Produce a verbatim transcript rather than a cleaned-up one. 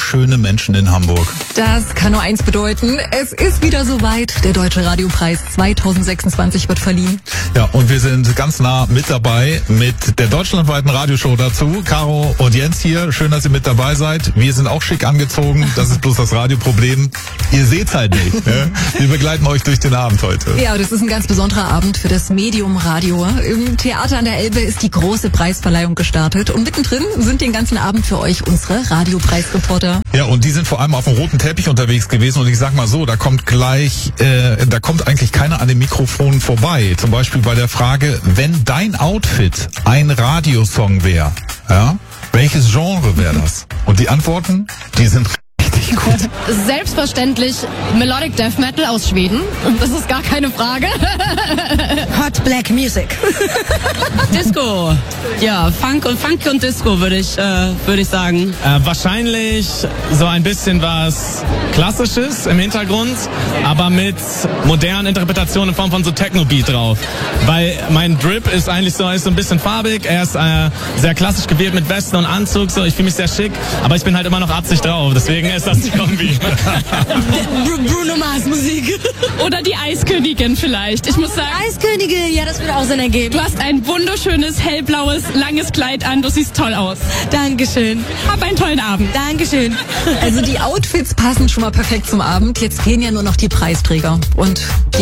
schöne Menschen in Hamburg. Das kann nur eins bedeuten. Es ist wieder soweit. Der Deutsche Radiopreis zweitausendsechsundzwanzig wird verliehen. Ja, und wir sind ganz nah mit dabei mit der deutschlandweiten Radioshow dazu. Caro und Jens hier. Schön, dass ihr mit dabei seid. Wir sind auch schick angezogen. Das ist bloß das Radioproblem. Ihr seht's halt nicht. Ne? Wir begleiten euch durch den Abend heute. Ja, das ist ein ganz besonderer Abend für das Medium Radio. Im Theater an der Elbe ist die große Preisverleihung gestartet. Und mittendrin sind den ganzen Abend für euch unsere Radiopreisreporter. Ja, und die sind vor allem auf dem roten Teppich unterwegs gewesen. Und ich sag mal so, da kommt gleich, äh, da kommt eigentlich keiner an den Mikrofonen vorbei. Zum Beispiel bei der Frage, wenn dein Outfit ein Radiosong wäre, ja, welches Genre wäre das? Und die Antworten, die sind richtig gut. Selbstverständlich Melodic Death Metal aus Schweden. Das ist gar keine Frage. Hot Black Music. Disco. Ja, Funk und Funk und Disco würde ich, äh, würde ich sagen. Äh, wahrscheinlich so ein bisschen was Klassisches im Hintergrund, aber mit modernen Interpretationen in Form von so Techno-Beat drauf. Weil mein Drip ist eigentlich so, ist so ein bisschen farbig. Er ist äh, sehr klassisch gewählt mit Westen und Anzug. So, ich fühle mich sehr schick, aber ich bin halt immer noch atzig drauf. Deswegen ist das die Kombi. Bruno Mars Musik. Oder die Eiskönigin vielleicht. Ich muss sagen, Eiskönigin, ja, das würde auch Sinn ergeben. du hast ein wunderschönes, hellblaues, langes Kleid an. Du siehst toll aus. Dankeschön. Hab einen tollen Abend. Dankeschön. Also die Outfits passen schon mal perfekt zum Abend. Jetzt fehlen ja nur noch die Preisträger. Und